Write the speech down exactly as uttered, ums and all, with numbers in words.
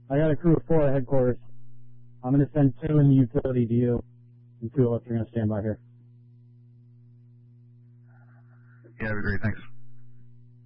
I got a crew of four at headquarters. I'm going to send two in the utility to you, and two of us are going to stand by here. Yeah, that'd be great. Thanks.